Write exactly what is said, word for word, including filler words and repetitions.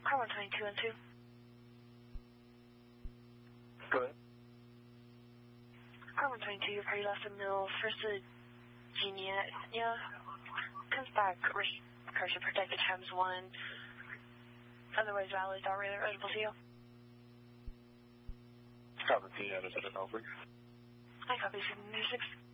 Car one twenty-two and two. Go ahead. Car one twenty-two, your party left a mill first to Genia. Yeah. Comes back, cursor protected times one. Otherwise valid, already eligible to you. Copy, T, I just said it now, please. I copy seven six.